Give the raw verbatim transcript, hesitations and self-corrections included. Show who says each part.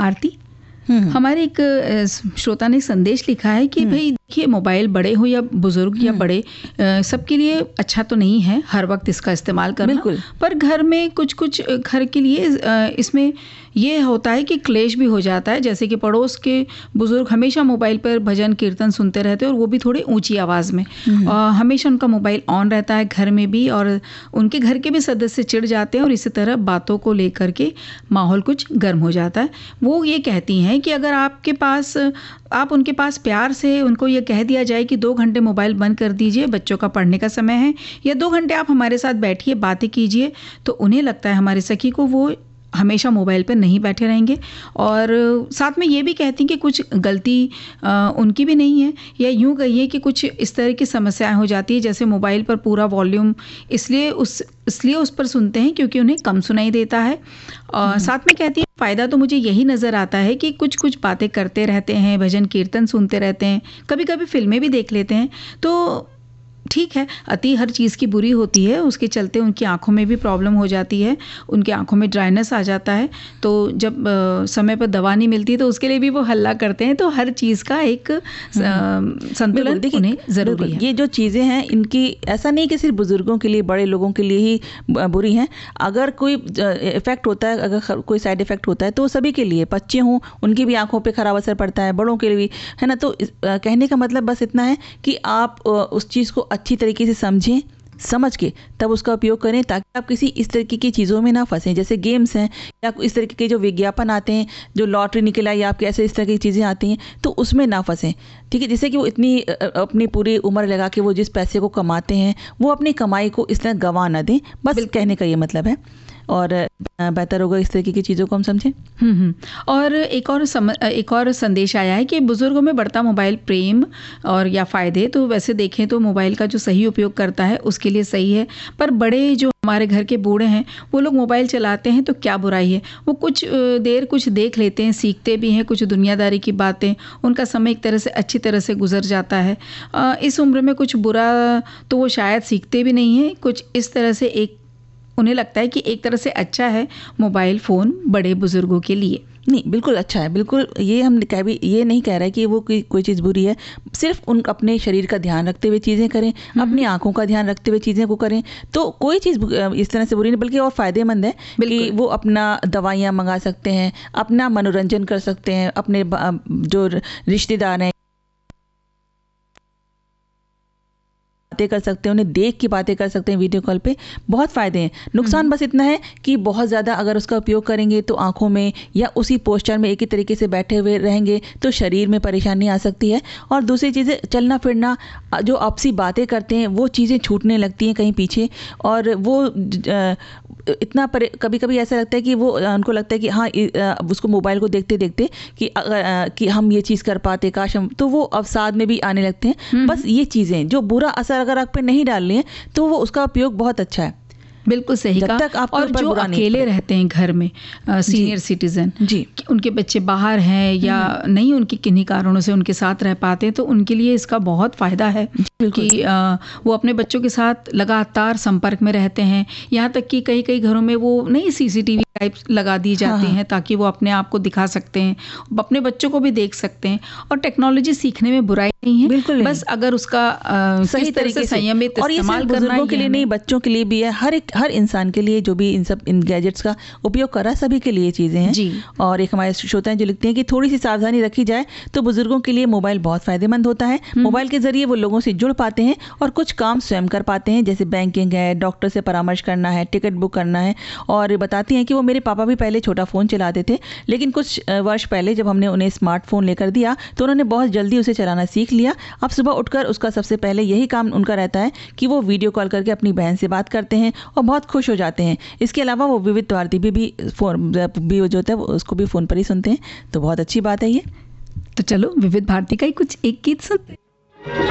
Speaker 1: आरती, हमारे एक अ, श्रोता ने संदेश लिखा है कि भाई देखिए, मोबाइल बड़े हो या बुजुर्ग या बड़े, अ, सबके लिए अच्छा तो नहीं है हर वक्त इसका इस्तेमाल करना।
Speaker 2: बिल्कुल।
Speaker 1: पर घर में कुछ कुछ घर के लिए अ, इसमें ये होता है कि क्लेश भी हो जाता है। जैसे कि पड़ोस के बुजुर्ग हमेशा मोबाइल पर भजन कीर्तन सुनते रहते हैं, और वो भी थोड़ी ऊंची आवाज़ में। अ, हमेशा उनका मोबाइल ऑन रहता है घर में भी, और उनके घर के भी सदस्य चिढ़ जाते हैं, और इसी तरह बातों को लेकर के माहौल कुछ गर्म हो जाता है। वो ये कहती हैं कि अगर आपके पास आप उनके पास प्यार से उनको ये कह दिया जाए कि दो घंटे मोबाइल बंद कर दीजिए, बच्चों का पढ़ने का समय है, या दो घंटे आप हमारे साथ बैठिए, बातें कीजिए, तो उन्हें लगता है हमारे सखी को वो हमेशा मोबाइल पर नहीं बैठे रहेंगे। और साथ में ये भी कहती हैं कि कुछ गलती आ, उनकी भी नहीं है, या यूँ कहिए कि कुछ इस तरह की समस्याएं हो जाती है, जैसे मोबाइल पर पूरा वॉल्यूम इसलिए उस इसलिए उस पर सुनते हैं क्योंकि उन्हें कम सुनाई देता है। और साथ में कहती है फ़ायदा तो मुझे यही नज़र आता है कि कुछ कुछ बातें करते रहते हैं, भजन कीर्तन सुनते रहते हैं, कभी कभी फिल्में भी देख लेते हैं। तो ठीक है, अति हर चीज़ की बुरी होती है, उसके चलते उनकी आंखों में भी प्रॉब्लम हो जाती है, उनकी आंखों में ड्राइनेस आ जाता है। तो जब आ, समय पर दवा नहीं मिलती तो उसके लिए भी वो हल्ला करते हैं। तो हर चीज़ का एक आ, संतुलन उन्हें ज़रूरी है।
Speaker 2: ये जो चीज़ें हैं, इनकी ऐसा नहीं कि सिर्फ बुज़ुर्गों के लिए, बड़े लोगों के लिए ही बुरी हैं। अगर कोई इफ़ेक्ट होता है, अगर कोई साइड इफ़ेक्ट होता है तो सभी के लिए, बच्चे हों उनकी भी आंखों पे ख़राब असर पड़ता है, बड़ों के लिए भी, है ना। तो कहने का मतलब बस इतना है कि आप उस चीज़ को अच्छी तरीके से समझें, समझ के तब उसका उपयोग करें, ताकि आप किसी इस तरीके की चीज़ों में ना फंसें, जैसे गेम्स हैं या इस तरीके के जो विज्ञापन आते हैं, जो लॉटरी निकल आई, आपके ऐसे इस तरह की चीज़ें आती हैं, तो उसमें ना फंसें। ठीक है, जिससे कि वो इतनी अपनी पूरी उम्र लगा के वो जिस पैसे को कमाते हैं, वो अपनी कमाई को इस तरह गंवा ना दें। बस कहने का ये मतलब है, और बेहतर होगा इस तरीके की चीज़ों को हम समझें।
Speaker 1: हम्म हम्म और एक और सम, एक और संदेश आया है कि बुजुर्गों में बढ़ता मोबाइल प्रेम और या फ़ायदे, तो वैसे देखें तो मोबाइल का जो सही उपयोग करता है उसके लिए सही है, पर बड़े जो हमारे घर के बूढ़े हैं वो लोग मोबाइल चलाते हैं तो क्या बुराई है। वो कुछ देर कुछ देख लेते हैं, सीखते भी हैं कुछ दुनियादारी की बातें, उनका समय एक तरह से अच्छी तरह से गुजर जाता है। इस उम्र में कुछ बुरा तो वो शायद सीखते भी नहीं हैं। कुछ इस तरह से एक उन्हें लगता है कि एक तरह से अच्छा है मोबाइल फ़ोन बड़े बुजुर्गों के लिए।
Speaker 2: नहीं, बिल्कुल अच्छा है, बिल्कुल। ये हम कह भी ये नहीं कह रहे कि वो कोई कोई चीज़ बुरी है। सिर्फ उन अपने शरीर का ध्यान रखते हुए चीज़ें करें, अपनी आंखों का ध्यान रखते हुए चीज़ें को करें, तो कोई चीज़ इस तरह से बुरी नहीं, बल्कि और फ़ायदेमंद है कि वो अपना दवाइयाँ मंगा सकते हैं, अपना मनोरंजन कर सकते हैं, अपने जो रिश्तेदार हैं बातें कर सकते हैं, उन्हें देख के बातें कर सकते हैं वीडियो कॉल पे। बहुत फ़ायदे हैं। नुकसान बस इतना है कि बहुत ज़्यादा अगर उसका उपयोग करेंगे तो आंखों में या उसी पोस्चर में एक ही तरीके से बैठे हुए रहेंगे तो शरीर में परेशानी आ सकती है। और दूसरी चीज़ें, चलना फिरना, जो आपसी बातें करते हैं वो चीज़ें छूटने लगती हैं कहीं पीछे, और वो इतना पर कभी कभी ऐसा लगता है कि वो उनको लगता है कि हाँ, उसको मोबाइल को देखते देखते कि कि हम ये चीज़ कर पाते, काश हम, तो वो अवसाद में भी आने लगते हैं। बस ये चीज़ें जो बुरा असर अगर आप पे नहीं डाल रही हैं तो वो उसका उपयोग बहुत अच्छा है।
Speaker 1: बिल्कुल सही कहा। और जो अकेले रहते हैं घर में, सीनियर सिटीजन, जी, उनके बच्चे बाहर हैं या नहीं, उनके किन्हीं कारणों से उनके साथ रह पाते हैं, तो उनके लिए इसका बहुत फ़ायदा है कि आ, वो अपने बच्चों के साथ लगातार संपर्क में रहते हैं। यहाँ तक कि कई कई घरों में वो नई सीसीटीवी टाइप लगा दी जाती हैं ताकि वो अपने आप को दिखा सकते हैं, अपने बच्चों को भी देख सकते हैं। और टेक्नोलॉजी सीखने में बुराई नहीं है, बिल्कुल, बस अगर उसका आ, सही तरीके से संयमित इस्तेमाल करना है।
Speaker 2: के लिए नहीं, बच्चों के लिए भी है, हर एक हर इंसान के लिए जो भी इन सब इन गैजेट्स का उपयोग कर रहा है, सभी के लिए चीज़ें हैं जी। और एक हमारे श्रोता हैं जो लिखते हैं कि थोड़ी सी सावधानी रखी जाए तो बुजुर्गों के लिए मोबाइल बहुत फ़ायदेमंद होता है। मोबाइल के ज़रिए वो लोगों से जुड़ पाते हैं और कुछ काम स्वयं कर पाते हैं, जैसे बैंकिंग है, डॉक्टर से परामर्श करना है, टिकट बुक करना है। और बताती हैं कि वो मेरे पापा भी पहले छोटा फ़ोन चलाते थे, लेकिन कुछ वर्ष पहले जब हमने उन्हें स्मार्टफोन लेकर दिया तो उन्होंने बहुत जल्दी उसे चलाना सीख लिया। अब सुबह उठकर उसका सबसे पहले यही काम उनका रहता है कि वो वीडियो कॉल करके अपनी बहन से बात करते हैं और बहुत खुश हो जाते हैं। इसके अलावा वो विविध भारती भी, भी फोन भी जो होता है उसको भी फ़ोन पर ही सुनते हैं, तो बहुत अच्छी बात है ये।
Speaker 1: तो चलो विविध भारती का ही कुछ एक गीत सुनते हैं।